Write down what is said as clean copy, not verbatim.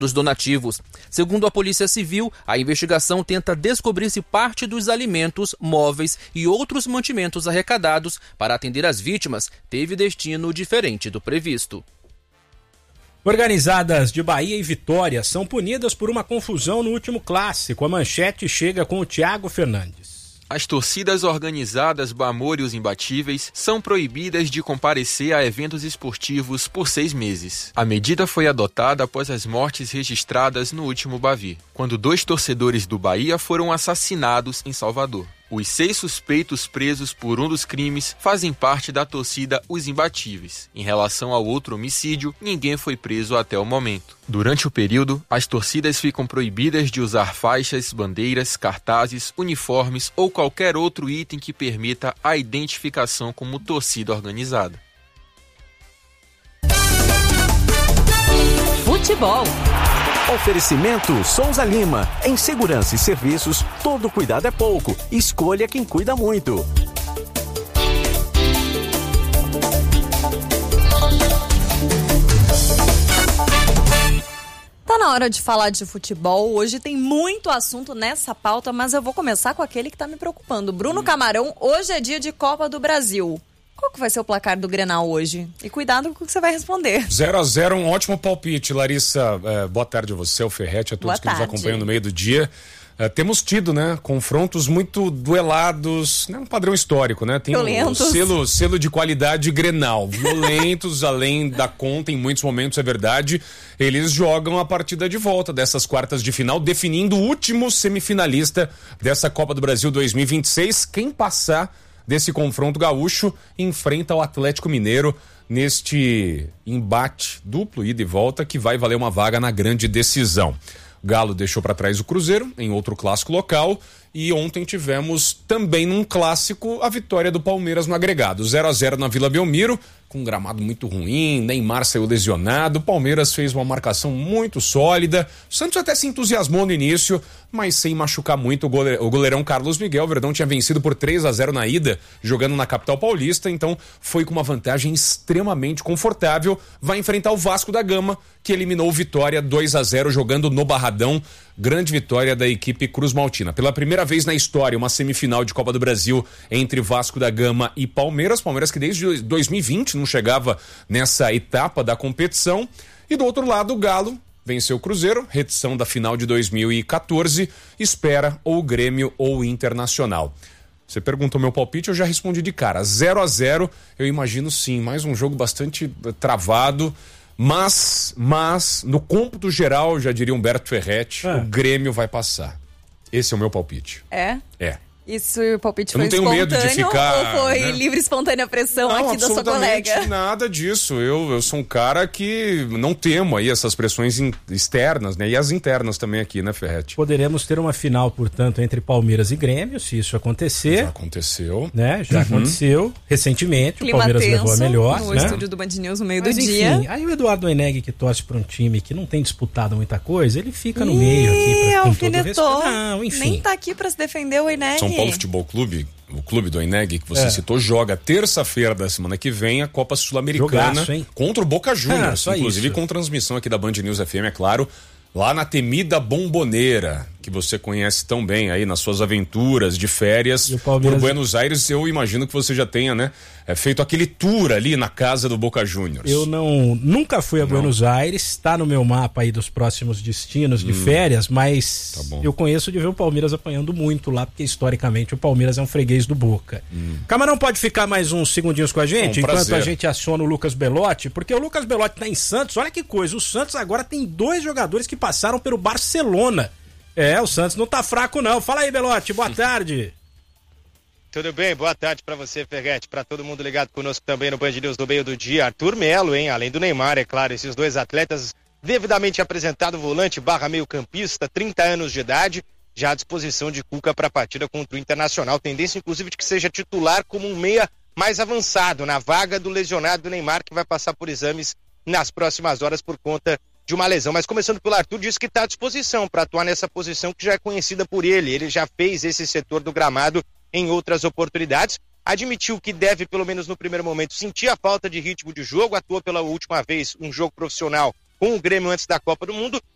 dos donativos. Segundo a Polícia Civil, a investigação tenta descobrir se parte dos alimentos, móveis e outros mantimentos arrecadados para atender as vítimas teve destino diferente do previsto. Organizadas de Bahia e Vitória são punidas por uma confusão no último clássico. A manchete chega com o Thiago Fernandes. As torcidas organizadas Bamor e os Imbatíveis são proibidas de comparecer a eventos esportivos por 6 meses. A medida foi adotada após as mortes registradas no último Bavi, quando 2 torcedores do Bahia foram assassinados em Salvador. Os 6 suspeitos presos por um dos crimes fazem parte da torcida Os Imbatíveis. Em relação ao outro homicídio, ninguém foi preso até o momento. Durante o período, as torcidas ficam proibidas de usar faixas, bandeiras, cartazes, uniformes ou qualquer outro item que permita a identificação como torcida organizada. Futebol. Oferecimento Souza Lima. Em segurança e serviços, todo cuidado é pouco. Escolha quem cuida muito. Tá na hora de falar de futebol. Hoje tem muito assunto nessa pauta, mas eu vou começar com aquele que tá me preocupando. Bruno Camarão, hoje é dia de Copa do Brasil. Qual que vai ser o placar do Grenal hoje? E cuidado com o que você vai responder. 0-0, um ótimo palpite, Larissa. Boa tarde a você, ao Ferretti, a todos que nos acompanham no meio do dia. Temos tido, né, confrontos muito duelados, né, um padrão histórico, né? Tem o selo de qualidade Grenal. Violentos, além da conta, em muitos momentos, é verdade. Eles jogam a partida de volta dessas quartas de final, definindo o último semifinalista dessa Copa do Brasil 2026. Quem passar desse confronto gaúcho enfrenta o Atlético Mineiro neste embate duplo, ida e volta, que vai valer uma vaga na grande decisão. O Galo deixou para trás o Cruzeiro em outro clássico local e ontem tivemos também num clássico a vitória do Palmeiras no agregado. 0-0 na Vila Belmiro, com um gramado muito ruim, Neymar saiu lesionado, o Palmeiras fez uma marcação muito sólida, o Santos até se entusiasmou no início, mas sem machucar muito o goleirão Carlos Miguel. O Verdão tinha vencido por 3-0 na ida, jogando na capital paulista, então foi com uma vantagem extremamente confortável. Vai enfrentar o Vasco da Gama, que eliminou o Vitória 2-0 jogando no Barradão. Grande vitória da equipe Cruz Maltina. Pela primeira vez na história, uma semifinal de Copa do Brasil entre Vasco da Gama e Palmeiras. Palmeiras que desde 2020 não chegava nessa etapa da competição. E do outro lado, o Galo venceu o Cruzeiro, redição da final de 2014, espera ou o Grêmio ou o Internacional. Você perguntou meu palpite, eu já respondi de cara. 0-0, eu imagino sim, mais um jogo bastante travado. Mas, no cômputo geral, já diria Humberto Ferretti, o Grêmio vai passar. Esse é o meu palpite. É? É. Isso, o palpite foi espontâneo? Eu não tenho medo de ficar, ou foi livre e espontânea pressão aqui da sua colega? Nada disso. Eu sou um cara que não temo aí essas pressões externas, né? E as internas também aqui, né, Ferretti? Poderemos ter uma final, portanto, entre Palmeiras e Grêmio, se isso acontecer. Já aconteceu. Né? Já aconteceu recentemente. Clima o Palmeiras levou a melhor. No né? estúdio do Band News no meio Mas, do enfim, dia. Aí o Eduardo Eneg, que torce para um time que não tem disputado muita coisa, ele fica no meio aqui. Alfinetou. Não, enfim. Nem tá aqui para se defender o Eneg. São Paulo Futebol Clube, o clube do Eneg que você citou, joga terça-feira da semana que vem a Copa Sul-Americana contra o Boca Juniors, inclusive com transmissão aqui da Band News FM, é claro, lá na temida Bomboneira, que você conhece tão bem aí nas suas aventuras de férias por Buenos Aires. Eu imagino que você já tenha, né, feito aquele tour ali na casa do Boca Juniors. Eu nunca fui a Buenos Aires, está no meu mapa aí dos próximos destinos de férias, mas eu conheço de ver o Palmeiras apanhando muito lá, porque historicamente o Palmeiras é um freguês do Boca. Camarão pode ficar mais uns segundinhos com a gente, enquanto a gente aciona o Lucas Belotti, porque o Lucas Belotti tá em Santos. Olha que coisa, o Santos agora tem 2 jogadores que passaram pelo Barcelona. O Santos não tá fraco não. Fala aí, Belotti, boa tarde. Tudo bem? Boa tarde pra você, Ferretti, pra todo mundo ligado conosco também no Band News do meio do dia. Arthur Melo, hein? Além do Neymar, é claro, esses 2 atletas devidamente apresentado, volante / meio campista, 30 anos de idade, já à disposição de Cuca para a partida contra o Internacional. Tendência, inclusive, de que seja titular como um meia mais avançado, na vaga do lesionado Neymar, que vai passar por exames nas próximas horas por conta de uma lesão. Mas começando pelo Arthur, disse que está à disposição para atuar nessa posição que já é conhecida por ele. Ele já fez esse setor do gramado em outras oportunidades. Admitiu que deve, pelo menos no primeiro momento, sentir a falta de ritmo de jogo. Atuou pela última vez um jogo profissional com o Grêmio antes da Copa do Mundo,